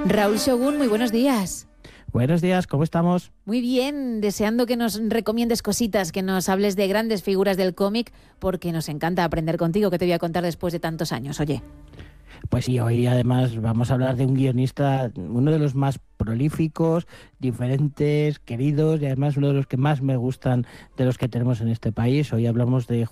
Raúl Shogun, muy buenos días. Buenos días, ¿cómo estamos? Muy bien, deseando que nos recomiendes cositas, que nos hables de grandes figuras del cómic, porque nos encanta aprender contigo, que te voy a contar después de tantos años, oye. Pues sí, hoy además vamos a hablar de un guionista, uno de los más prolíficos, diferentes, queridos y además uno de los que más me gustan de los que tenemos en este país. Hoy hablamos de